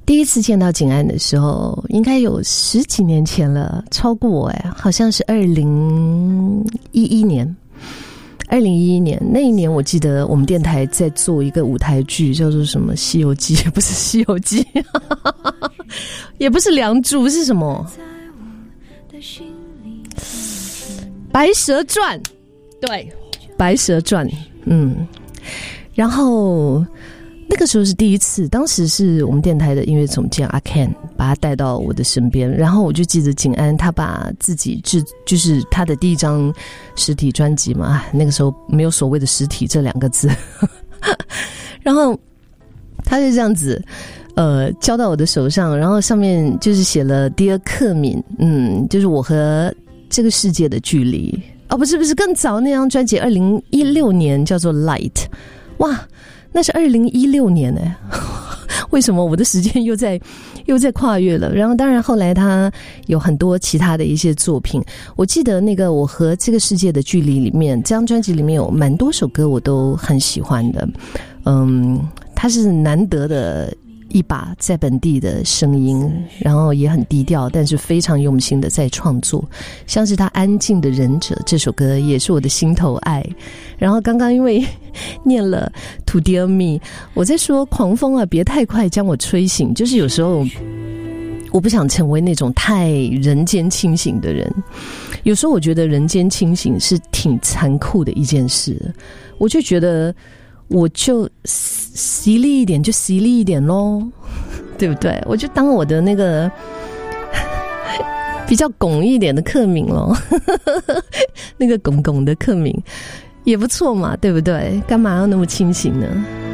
第一次见到景安的时候，应该有10几年前了，超过好像是2011年。2011年那一年，我记得我们电台在做一个舞台剧，叫做什么《西游记》，不是《西游记》也不是《梁祝》，是什么《白蛇传》？对，《白蛇传》。然后那个时候是第一次，当时是我们电台的音乐总监阿 Ken 把他带到我的身边，然后我就记得景安他把自己就是他的第一张实体专辑嘛，那个时候没有所谓的实体这2个字然后他就这样子交到我的手上，然后上面就是写了 Dear 克敏，就是我和这个世界的距离。不是更早那张专辑2016年叫做 Light。 哇，那是2016年为什么我的时间又在跨越了？然后当然后来他有很多其他的一些作品，我记得那个我和这个世界的距离里面，这张专辑里面有蛮多首歌我都很喜欢的。他是难得的一把在本地的声音，然后也很低调，但是非常用心的在创作。像是他安静的忍者这首歌也是我的心头爱。然后刚刚因为念了 To Dear Me， 我在说狂风啊别太快将我吹醒，就是有时候我不想成为那种太人间清醒的人，有时候我觉得人间清醒是挺残酷的一件事，我就觉得我就犀利一点就犀利一点咯，对不对？我就当我的那个比较拱一点的克敏咯那个拱拱的克敏也不错嘛，对不对？干嘛要那么清醒呢？